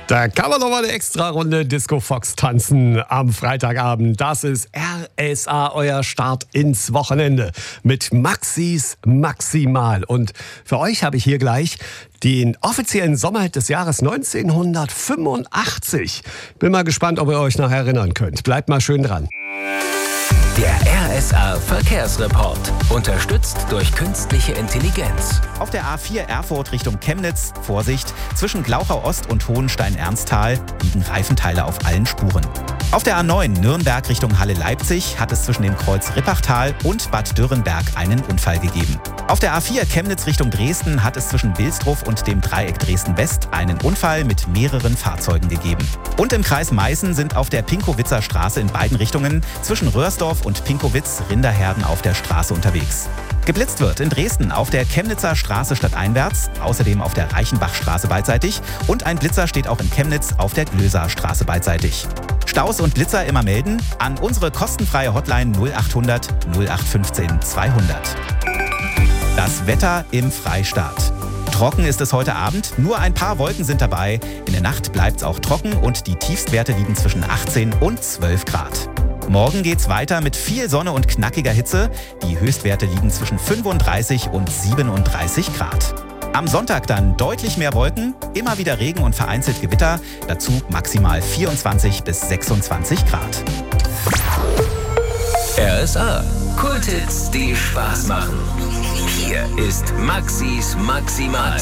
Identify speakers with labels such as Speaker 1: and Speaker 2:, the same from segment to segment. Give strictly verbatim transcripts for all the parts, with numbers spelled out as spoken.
Speaker 1: Da kann man noch mal eine extra Runde Disco Fox tanzen am Freitagabend. Das ist R S A, euer Start ins Wochenende mit Maxis Maximal. Und für euch habe ich hier gleich den offiziellen Sommerhit des Jahres neunzehnhundertfünfundachtzig. Bin mal gespannt, ob ihr euch noch erinnern könnt. Bleibt mal schön dran.
Speaker 2: Der R S A Verkehrsreport, unterstützt durch künstliche Intelligenz.
Speaker 3: Auf der A vier Erfurt Richtung Chemnitz, Vorsicht, zwischen Glauchau Ost und Hohenstein-Ernsthal liegen Reifenteile auf allen Spuren. Auf der A neun Nürnberg Richtung Halle-Leipzig hat es zwischen dem Kreuz Rippachtal und Bad Dürrenberg einen Unfall gegeben. Auf der A vier Chemnitz Richtung Dresden hat es zwischen Wilsdruff und dem Dreieck Dresden-West einen Unfall mit mehreren Fahrzeugen gegeben. Und im Kreis Meißen sind auf der Pinkowitzer Straße in beiden Richtungen zwischen Röhrsdorf und Pinkowitz Rinderherden auf der Straße unterwegs. Geblitzt wird in Dresden auf der Chemnitzer Straße stadteinwärts, außerdem auf der Reichenbachstraße beidseitig und ein Blitzer steht auch in Chemnitz auf der Glöser Straße beidseitig. Staus und Blitzer immer melden an unsere kostenfreie Hotline null achthundert null acht fünfzehn zweihundert. Das Wetter im Freistaat. Trocken ist es heute Abend, nur ein paar Wolken sind dabei. In der Nacht bleibt es auch trocken und die Tiefstwerte liegen zwischen achtzehn und zwölf Grad. Morgen geht's weiter mit viel Sonne und knackiger Hitze. Die Höchstwerte liegen zwischen fünfunddreißig und siebenunddreißig Grad. Am Sonntag dann deutlich mehr Wolken, immer wieder Regen und vereinzelt Gewitter. Dazu maximal vierundzwanzig bis sechsundzwanzig Grad.
Speaker 2: R S A, Kulthits, die Spaß machen. Hier ist Maxis Maximal.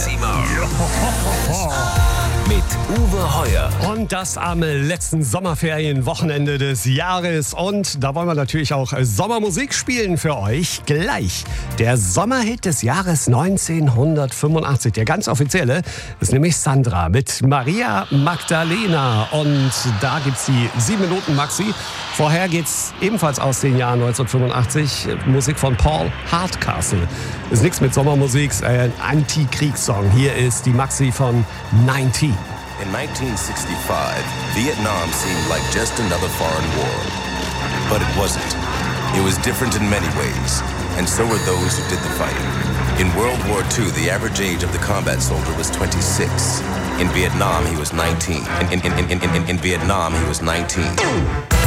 Speaker 2: Mit Uwe Heuer.
Speaker 1: Und das am letzten Sommerferienwochenende des Jahres. Und da wollen wir natürlich auch Sommermusik spielen für euch. Gleich der Sommerhit des Jahres neunzehnhundertfünfundachtzig. Der ganz offizielle ist nämlich Sandra mit Maria Magdalena. Und da gibt's die sieben Minuten Maxi. Vorher geht's ebenfalls aus den Jahren neunzehnhundertfünfundachtzig. Musik von Paul Hardcastle. Ist nichts mit Sommermusik, ist ein Anti-Kriegssong. Hier ist die Maxi von neunzehn.
Speaker 4: In nineteen sixty-five, Vietnam seemed like just another foreign war. But it wasn't. It was different in many ways, and so were those who did the fighting. In World War Two, the average age of the combat soldier was twenty-six. In Vietnam, he was nineteen. In, in, in, in, in, in Vietnam, he was nineteen.